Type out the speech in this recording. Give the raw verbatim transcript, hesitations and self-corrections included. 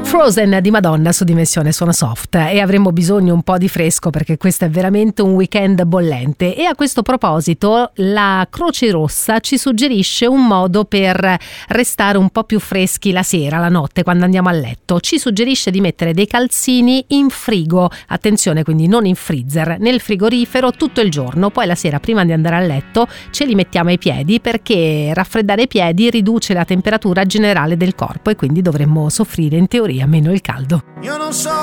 Frozen di Madonna su Dimensione Suono Soft, e avremmo bisogno un po' di fresco perché questo è veramente un weekend bollente. E a questo proposito la Croce Rossa ci suggerisce un modo per restare un po' più freschi la sera, la notte, quando andiamo a letto. Ci suggerisce di mettere dei calzini in frigo, attenzione, quindi non in freezer, nel frigorifero tutto il giorno. Poi la sera prima di andare a letto ce li mettiamo ai piedi, perché raffreddare i piedi riduce la temperatura generale del corpo e quindi dovremmo soffrire in teoria meno il caldo. Io non so